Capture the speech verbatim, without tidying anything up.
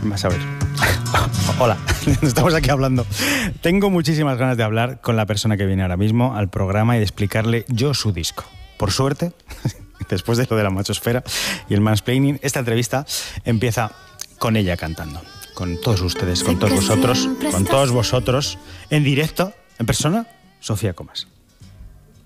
Vas a ver. Hola, estamos aquí hablando. Tengo muchísimas ganas de hablar con la persona que viene ahora mismo al programa y de explicarle yo su disco. Por suerte, después de lo de la machosfera y el mansplaining, esta entrevista empieza con ella cantando. Con todos ustedes, con todos vosotros, con todos vosotros, en directo, en persona, Sofía Comas.